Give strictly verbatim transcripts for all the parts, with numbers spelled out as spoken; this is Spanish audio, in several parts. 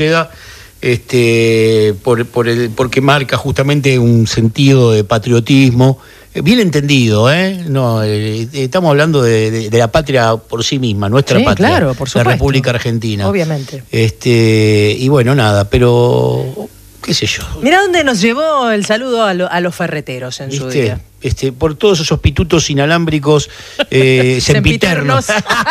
este, por, por el, porque marca justamente un sentido de patriotismo, bien entendido, ¿eh? No, eh, estamos hablando de, de, de la patria por sí misma, nuestra sí, patria, claro, por supuesto. La República Argentina. Obviamente. Este, y bueno, nada, pero qué sé yo. Mirá dónde nos llevó el saludo a, lo, a los ferreteros en ¿Viste? su día. Este, por todos esos pitutos inalámbricos eh, sempiternos.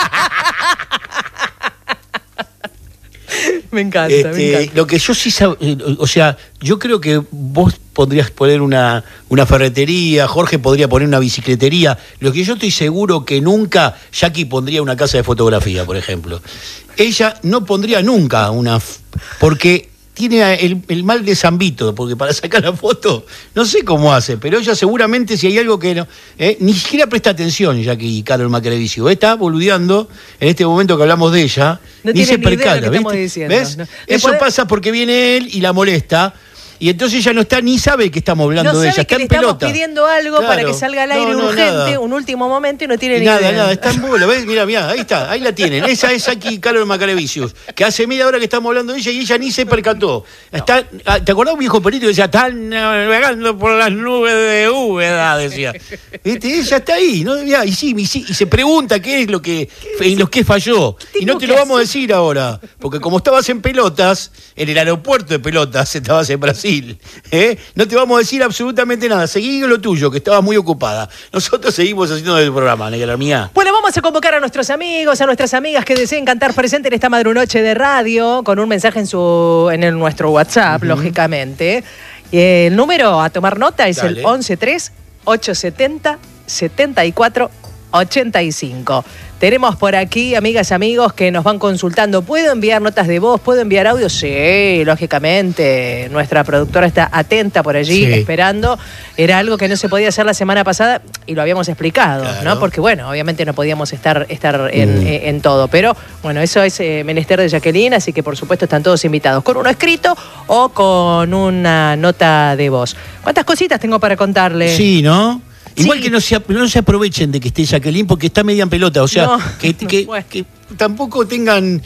Me encanta, este, me encanta. Lo que yo sí sab... o sea, yo creo que vos podrías poner una, una ferretería, Jorge podría poner una bicicletería. Lo que yo estoy seguro que nunca, Jackie pondría una casa de fotografía, por ejemplo. Ella no pondría nunca una... porque tiene el, el mal de Zambito, porque para sacar la foto, no sé cómo hace, pero ella seguramente si hay algo que no... Eh, ni siquiera presta atención, Jackie Carol Macrevicio. Está boludeando en este momento que hablamos de ella, no ni se percata, ¿viste? Diciendo, ¿ves? ¿no? Eso puede... pasa porque viene él y la molesta. Y entonces ella no está, ni sabe que estamos hablando no de ella, está en en pelota. Estamos pidiendo algo claro. para que salga al aire no, no, urgente, nada. un último momento y no tiene y ni nada, idea. Nada, nada, está en bola, ¿ves? Mira, mira, ahí está, ahí la tienen. Esa es aquí Carol Macrevicius, que hace media hora que estamos hablando de ella y ella ni se percató. Está, ¿te acordás un viejo perito que decía, están navegando por las nubes de Úbeda? Decía. Este, ella está ahí, ¿no? Mirá, y sí, y sí, y se pregunta qué es lo que, en lo que falló. Y no te lo vamos a decir ahora, porque como estabas en pelotas, en el aeropuerto de Pelotas, estabas en Brasil, ¿eh? No te vamos a decir absolutamente nada. Seguí lo tuyo, que estabas muy ocupada. Nosotros seguimos haciendo el programa, negra mía. Bueno, vamos a convocar a nuestros amigos, a nuestras amigas que deseen cantar presente en esta madrunoche de radio, con un mensaje en su en el, nuestro WhatsApp, uh-huh. lógicamente. Y el número a tomar nota es Dale. el once tres ochocientos setenta setenta y cuatro ochenta y cinco. Tenemos por aquí, amigas y amigos, que nos van consultando. ¿Puedo enviar notas de voz? ¿Puedo enviar audio? Sí, lógicamente. Nuestra productora está atenta por allí, sí. esperando. Era algo que no se podía hacer la semana pasada y lo habíamos explicado, claro. ¿no? Porque, bueno, obviamente no podíamos estar, estar en, mm. en, en todo. Pero, bueno, eso es eh, menester de Jacqueline, así que, por supuesto, están todos invitados. Con uno escrito o con una nota de voz. ¿Cuántas cositas tengo para contarle? Sí, ¿no? Igual sí. que no se, no se aprovechen de que esté Jacqueline porque está media en pelota, o sea, no, que, no que, que tampoco tengan...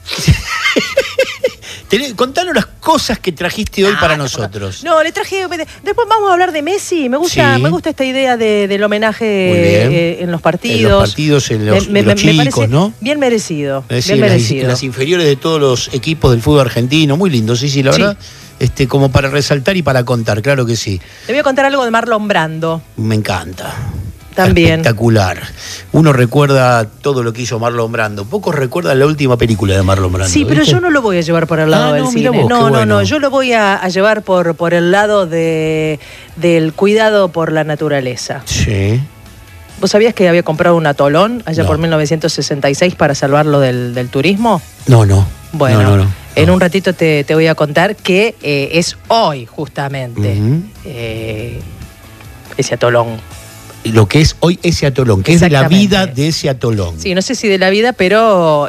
Contanos las cosas que trajiste hoy ah, para nosotros. No, le traje... Después vamos a hablar de Messi. Me gusta, sí. me gusta esta idea de, del homenaje eh, en los partidos. En los partidos, en los, me, de los me, chicos, me ¿no? Bien merecido. Es decir, bien en merecido. Las, en las inferiores de todos los equipos del fútbol argentino. Muy lindo, sí, sí, la verdad. Sí. Este, como para resaltar y para contar, claro que sí. Te voy a contar algo de Marlon Brando. Me encanta. También. Espectacular. Uno recuerda todo lo que hizo Marlon Brando. Pocos recuerdan la última película de Marlon Brando. Sí, pero ¿viste? Yo no lo voy a llevar por el lado ah, del no, cine. Vos, no, no, bueno. no. Yo lo voy a, a llevar por, por el lado de, del cuidado por la naturaleza. Sí. ¿Vos sabías que había comprado un atolón allá no. por mil novecientos sesenta y seis para salvarlo del, del turismo? No, no. Bueno, no, no, no. en no. un ratito te, te voy a contar que eh, es hoy, justamente, uh-huh. eh, ese atolón. Lo que es hoy ese atolón, que es de la vida de ese atolón. Sí, no sé si de la vida, pero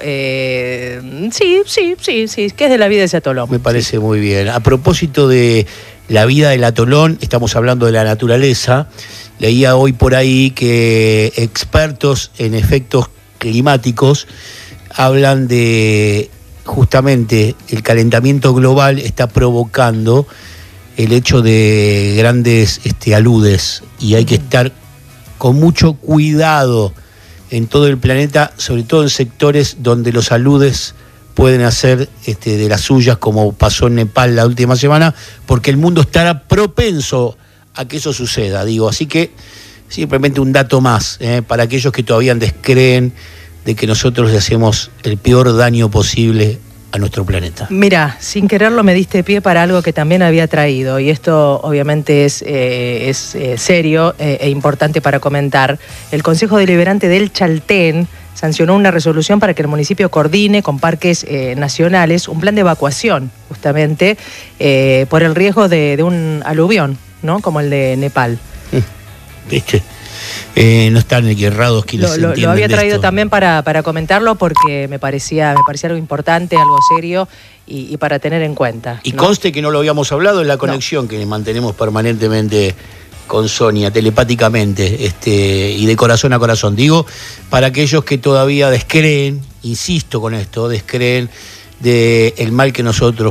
eh, sí, sí, sí, sí, que es de la vida de ese atolón. Me parece sí. muy bien. A propósito de la vida del atolón, estamos hablando de la naturaleza. Leía hoy por ahí que expertos en efectos climáticos hablan de justamente el calentamiento global está provocando el hecho de grandes este, aludes y hay que estar con mucho cuidado en todo el planeta, sobre todo en sectores donde los aludes pueden hacer este, de las suyas, como pasó en Nepal la última semana, porque el mundo estará propenso a que eso suceda, digo. Así que simplemente un dato más, ¿eh? para aquellos que todavía descreen de que nosotros le hacemos el peor daño posible a nuestro planeta. Mira, sin quererlo me diste pie para algo que también había traído, y esto obviamente es, eh, es eh, serio eh, e importante para comentar. El Consejo Deliberante del Chaltén sancionó una resolución para que el municipio coordine con parques eh, nacionales un plan de evacuación, justamente, eh, por el riesgo de, de un aluvión, ¿no? Como el de Nepal. ¿Viste? Eh, no están errados quienes lo, lo, lo había traído también para, para comentarlo porque me parecía, me parecía algo importante, algo serio y, y para tener en cuenta. Y ¿no? conste que no lo habíamos hablado en la conexión no. que mantenemos permanentemente con Sonia, telepáticamente, este, y de corazón a corazón. Digo, para aquellos que todavía descreen, insisto con esto, descreen del mal que nosotros